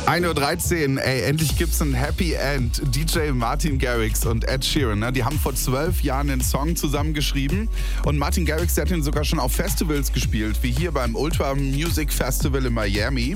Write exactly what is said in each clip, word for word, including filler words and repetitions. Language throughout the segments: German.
ein Uhr dreizehn, ey, endlich gibt's ein Happy End. D J Martin Garrix und Ed Sheeran, ne, die haben vor zwölf Jahren den Song zusammengeschrieben. Und Martin Garrix, der hat ihn sogar schon auf Festivals gespielt, wie hier beim Ultra Music Festival in Miami.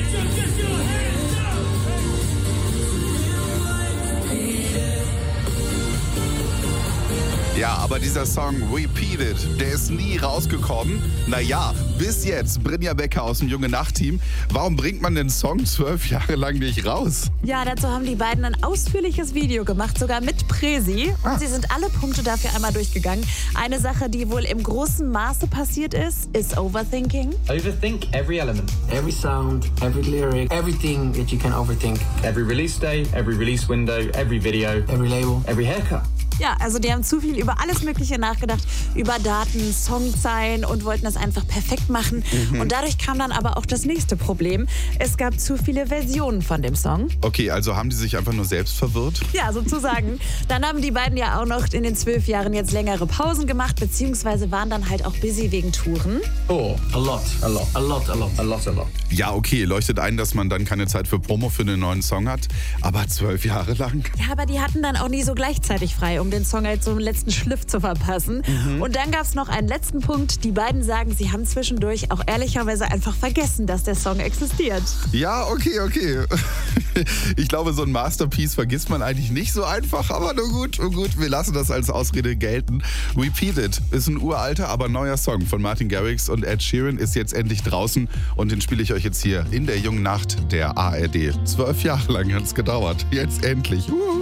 Ja, aber dieser Song Repeated, der ist nie rausgekommen. Naja, bis jetzt, Brynja Becker aus dem Junge Nacht-Team. Warum bringt man den Song zwölf Jahre lang nicht raus? Ja, dazu haben die beiden ein ausführliches Video gemacht, sogar mit Presi. Und ah. sie sind alle Punkte dafür einmal durchgegangen. Eine Sache, die wohl im großen Maße passiert ist, ist Overthinking. Overthink every element. Every sound, every lyric, everything that you can overthink. Every release day, every release window, every video, every label, every haircut. Ja, also die haben zu viel über alles Mögliche nachgedacht, über Daten, Songzeilen und wollten das einfach perfekt machen. Mhm. Und dadurch kam dann aber auch das nächste Problem. Es gab zu viele Versionen von dem Song. Okay, also haben die sich einfach nur selbst verwirrt? Ja, sozusagen. Dann haben die beiden ja auch noch in den zwölf Jahren jetzt längere Pausen gemacht, beziehungsweise waren dann halt auch busy wegen Touren. Oh, a lot, a lot, a lot, a lot, a lot, a lot. Ja, okay, leuchtet ein, dass man dann keine Zeit für Promo für einen neuen Song hat, aber zwölf Jahre lang? Ja, aber die hatten dann auch nie so gleichzeitig frei, um den Song halt so einen letzten Schliff zu verpassen. Mhm. Und dann gab es noch einen letzten Punkt. Die beiden sagen, sie haben zwischendurch auch ehrlicherweise einfach vergessen, dass der Song existiert. Ja, okay, okay. Ich glaube, so ein Masterpiece vergisst man eigentlich nicht so einfach, aber nur gut, nur gut, wir lassen das als Ausrede gelten. Repeated ist ein uralter, aber neuer Song von Martin Garrix und Ed Sheeran, ist jetzt endlich draußen und den spiele ich euch jetzt hier in der Jungen Nacht der A R D. Zwölf Jahre lang hat es gedauert, jetzt endlich. Uh.